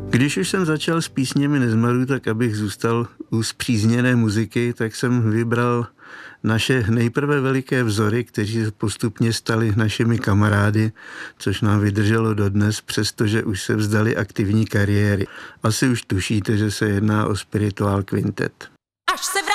Když už jsem začal s písněmi Nezmaru, tak abych zůstal u zpřízněné muziky, tak jsem vybral naše nejprve veliké vzory, kteří se postupně stali našimi kamarády, což nám vydrželo dodnes, přestože už se vzdali aktivní kariéry. Asi už tušíte, že se jedná o Spiritual Quintet. Až se